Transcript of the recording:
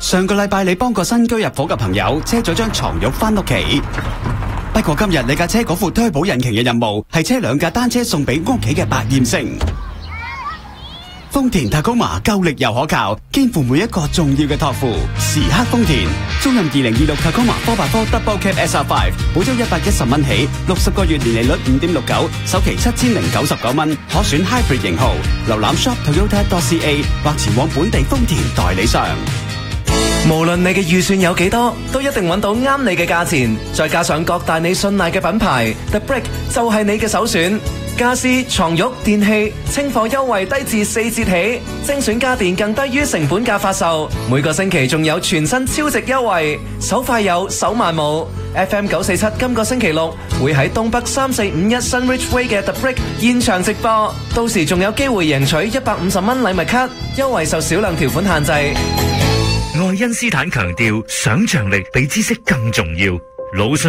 上個禮拜你幫個新居入伙嘅朋友車咗張床褥返屋企，不過今日你架車嗰副turbo引擎嘅任務係車2架單車送俾屋企嘅百厭星。豐田 Tacoma 夠力又可靠，肩負每一個重要嘅託付。時刻豐田，租任2026 Tacoma 4x4 Double Cab SR5，每周110蚊起，60個月年利率5.69%，首期7099蚊，可選 Hybrid 型號。瀏覽 shop.toyota.ca 或前往本地豐田代理商。 無論你嘅預算有幾多，都一定揾到啱你嘅價錢。再加上各大你信賴嘅品牌 ，The Brick 就係你嘅首選。家私、床褥、電器清貨優惠低至4折起，精選家電更低於成本價發售。每個星期仲有全新超值優惠，手快有手慢冇。FM 947今個星期6會喺東北3451 Sunridge Way 嘅 The Brick 現場直播，到時仲有機會贏取150蚊禮物卡，優惠受少量條款限制。 愛因斯坦強調，想像力比知識更重要。魯迅